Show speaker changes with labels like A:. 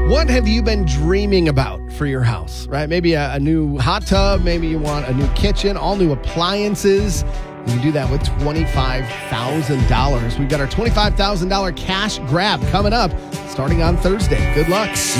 A: What have you been dreaming about for your house, right? Maybe a new hot tub. Maybe you want a new kitchen, all new appliances. You can do that with $25,000. We've got our $25,000 cash grab coming up starting on Thursday. Good luck.